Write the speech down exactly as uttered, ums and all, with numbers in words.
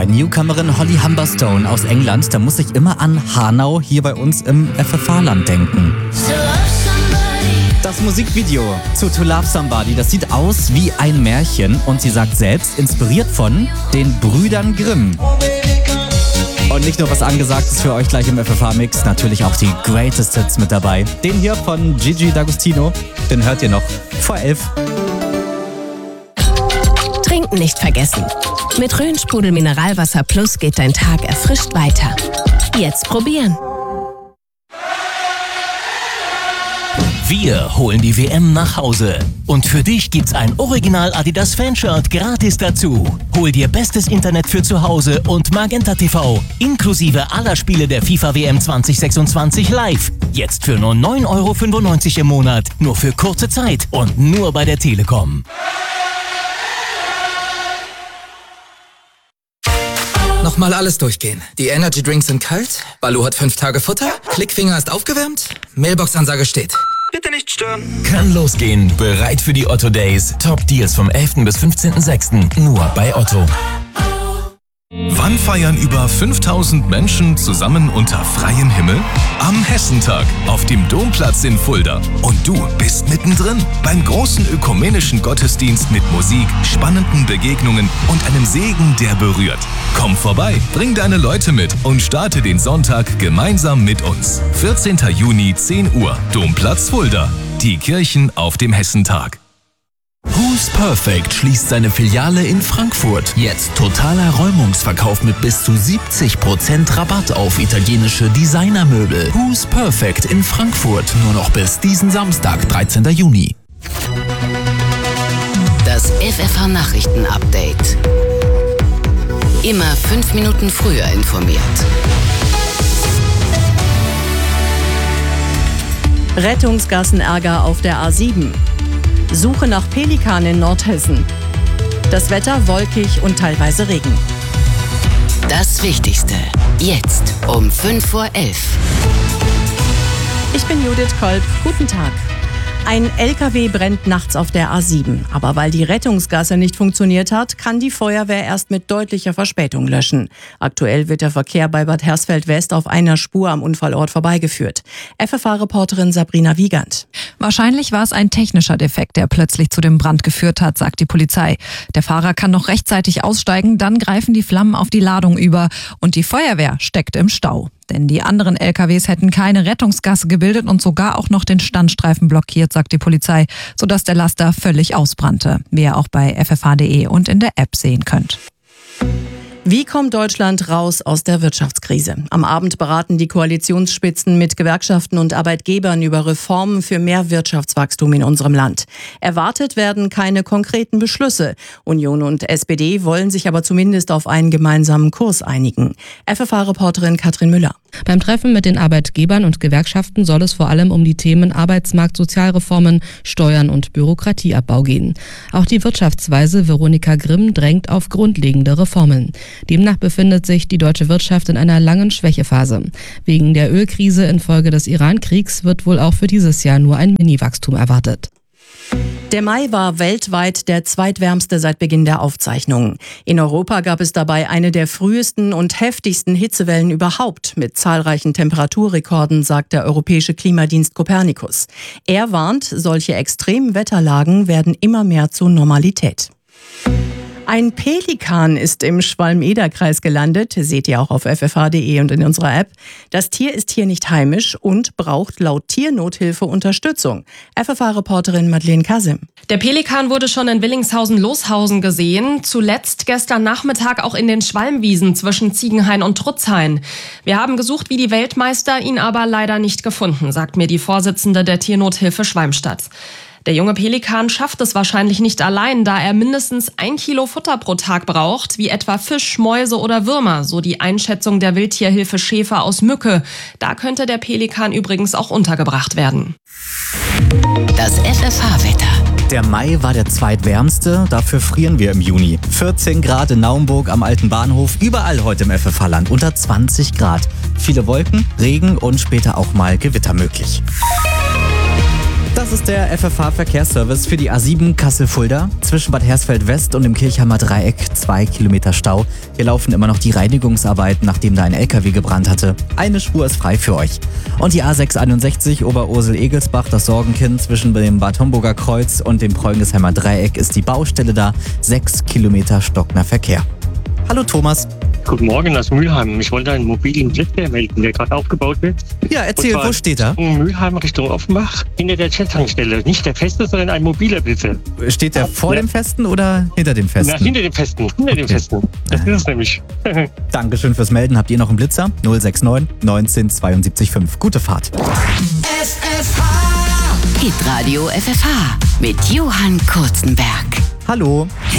Bei Newcomerin Holly Humberstone aus England, da muss ich immer an Hanau hier bei uns im F F H-Land denken. Das Musikvideo zu To Love Somebody, das sieht aus wie ein Märchen und sie sagt selbst, inspiriert von den Brüdern Grimm. Und nicht nur was angesagt ist für euch gleich im F F H-Mix, natürlich auch die Greatest Hits mit dabei. Den hier von Gigi D'Agostino, den hört ihr noch vor elf. Trinken nicht vergessen. Mit Rhön-Sprudel Mineralwasser Plus geht dein Tag erfrischt weiter. Jetzt probieren. Wir holen die W M nach Hause. Und für dich gibt's ein Original Adidas Fanshirt gratis dazu. Hol dir bestes Internet für zu Hause und Magenta T V. Inklusive aller Spiele der FIFA W M zwanzig sechsundzwanzig live. Jetzt für nur neun Euro fünfundneunzig im Monat. Nur für kurze Zeit und nur bei der Telekom. Nochmal alles durchgehen. Die Energy Drinks sind kalt, Baloo hat fünf Tage Futter, Klickfinger ist aufgewärmt, Mailbox-Ansage steht. Bitte nicht stören. Kann losgehen. Bereit für die Otto Days. Top Deals vom elften bis fünfzehnten sechsten Nur bei Otto. Wann feiern über fünftausend Menschen zusammen unter freiem Himmel? Am Hessentag auf dem Domplatz in Fulda. Und du bist mittendrin beim großen ökumenischen Gottesdienst mit Musik, spannenden Begegnungen und einem Segen, der berührt. Komm vorbei, bring deine Leute mit und starte den Sonntag gemeinsam mit uns. vierzehnten Juni, zehn Uhr, Domplatz Fulda. Die Kirchen auf dem Hessentag. Who's Perfect schließt seine Filiale in Frankfurt. Jetzt totaler Räumungsverkauf mit bis zu siebzig Prozent Rabatt auf italienische Designermöbel. Who's Perfect in Frankfurt. Nur noch bis diesen Samstag, dreizehnten Juni. Das F F H-Nachrichten-Update. Immer fünf Minuten früher informiert. Rettungsgassenärger auf der A sieben. Suche nach Pelikan in Nordhessen. Das Wetter wolkig und teilweise Regen. Das Wichtigste. Jetzt um fünf vor elf. Ich bin Judith Kolb. Guten Tag. Ein L K W brennt nachts auf der A sieben. Aber weil die Rettungsgasse nicht funktioniert hat, kann die Feuerwehr erst mit deutlicher Verspätung löschen. Aktuell wird der Verkehr bei Bad Hersfeld-West auf einer Spur am Unfallort vorbeigeführt. F F H-Reporterin Sabrina Wiegand. Wahrscheinlich war es ein technischer Defekt, der plötzlich zu dem Brand geführt hat, sagt die Polizei. Der Fahrer kann noch rechtzeitig aussteigen, dann greifen die Flammen auf die Ladung über und die Feuerwehr steckt im Stau. Denn die anderen L K Ws hätten keine Rettungsgasse gebildet und sogar auch noch den Standstreifen blockiert, sagt die Polizei, sodass der Laster völlig ausbrannte. Wie ihr auch bei f f h punkt d e und in der App sehen könnt. Wie kommt Deutschland raus aus der Wirtschaftskrise? Am Abend beraten die Koalitionsspitzen mit Gewerkschaften und Arbeitgebern über Reformen für mehr Wirtschaftswachstum in unserem Land. Erwartet werden keine konkreten Beschlüsse. Union und S P D wollen sich aber zumindest auf einen gemeinsamen Kurs einigen. F F H-Reporterin Katrin Müller. Beim Treffen mit den Arbeitgebern und Gewerkschaften soll es vor allem um die Themen Arbeitsmarkt, Sozialreformen, Steuern und Bürokratieabbau gehen. Auch die Wirtschaftsweise Veronika Grimm drängt auf grundlegende Reformen. Demnach befindet sich die deutsche Wirtschaft in einer langen Schwächephase. Wegen der Ölkrise infolge des Iran-Kriegs wird wohl auch für dieses Jahr nur ein Mini-Wachstum erwartet. Der Mai war weltweit der zweitwärmste seit Beginn der Aufzeichnungen. In Europa gab es dabei eine der frühesten und heftigsten Hitzewellen überhaupt mit zahlreichen Temperaturrekorden, sagt der Europäische Klimadienst Copernicus. Er warnt, solche extremen Wetterlagen werden immer mehr zur Normalität. Ein Pelikan ist im Schwalm-Eder-Kreis gelandet, seht ihr auch auf f f h punkt d e und in unserer App. Das Tier ist hier nicht heimisch und braucht laut Tiernothilfe Unterstützung. F F H-Reporterin Madeleine Kasim. Der Pelikan wurde schon in Willingshausen-Loshausen gesehen, zuletzt gestern Nachmittag auch in den Schwalmwiesen zwischen Ziegenhain und Trutzhain. Wir haben gesucht wie die Weltmeister, ihn aber leider nicht gefunden, sagt mir die Vorsitzende der Tiernothilfe Schwalmstadt. Der junge Pelikan schafft es wahrscheinlich nicht allein, da er mindestens ein Kilo Futter pro Tag braucht, wie etwa Fisch, Mäuse oder Würmer, so die Einschätzung der Wildtierhilfe Schäfer aus Mücke. Da könnte der Pelikan übrigens auch untergebracht werden. Das F F H-Wetter. Der Mai war der zweitwärmste, dafür frieren wir im Juni. vierzehn Grad in Naumburg am Alten Bahnhof, überall heute im F F H-Land unter zwanzig Grad. Viele Wolken, Regen und später auch mal Gewitter möglich. Das Das ist der F F H-Verkehrsservice für die A sieben Kassel-Fulda. Zwischen Bad Hersfeld-West und dem Kirchheimer Dreieck zwei Kilometer Stau. Hier laufen immer noch die Reinigungsarbeiten, nachdem da ein L K W gebrannt hatte. Eine Spur ist frei für euch. Und die A sechshunderteinundsechzig Oberursel-Egelsbach, das Sorgenkind zwischen dem Bad Homburger Kreuz und dem Preungesheimer Dreieck ist die Baustelle da. Sechs Kilometer stockender Verkehr. Hallo Thomas. Guten Morgen aus Mülheim. Ich wollte einen mobilen Blitzer melden, der gerade aufgebaut wird. Ja, erzähl, wo steht er? In Mülheim Richtung Offenbach, hinter der Chat-Tankstelle. Nicht der feste, sondern ein mobiler Blitzer. Steht der vor ja. dem Festen oder hinter dem Festen? Na, hinter dem Festen. Hinter okay. dem Festen. Das ist es nämlich. Dankeschön fürs Melden. Habt ihr noch einen Blitzer? null sechs neun neunzehn zweiundsiebzig fünf. Gute Fahrt. F F H Hitradio F F H mit Johann Kurzenberg. Hallo.